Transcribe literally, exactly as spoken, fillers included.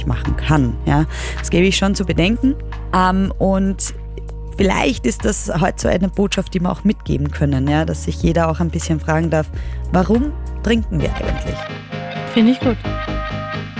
rückgängig machen kann. Ja, das gebe ich schon zu bedenken. Ähm, und vielleicht ist das heute so eine Botschaft, die wir auch mitgeben können, ja, dass sich jeder auch ein bisschen fragen darf, warum trinken wir eigentlich? Finde ich gut.